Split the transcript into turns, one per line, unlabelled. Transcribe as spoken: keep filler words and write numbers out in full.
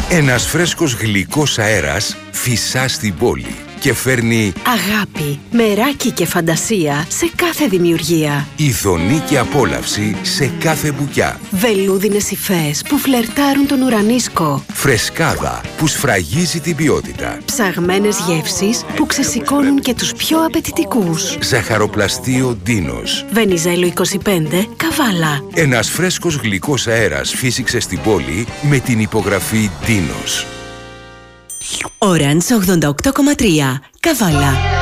Ένας φρέσκος γλυκός αέρας φυσά στην πόλη και φέρνει
αγάπη, μεράκι και φαντασία σε κάθε δημιουργία.
ειδονή και απόλαυση σε κάθε μπουκιά.
Βελούδινες υφές που φλερτάρουν τον ουρανίσκο.
Φρεσκάδα που σφραγίζει την ποιότητα.
Ψαγμένες γεύσεις που ξεσηκώνουν και τους πιο απαιτητικούς.
Ζαχαροπλαστείο Ντίνος.
Βενιζέλο είκοσι πέντε, Καβάλα.
Ένας φρέσκος γλυκός αέρας φύσηξε στην πόλη με την υπογραφή Ντίνος.
Orange ογδόντα οκτώ κόμμα τρία, Καβάλα.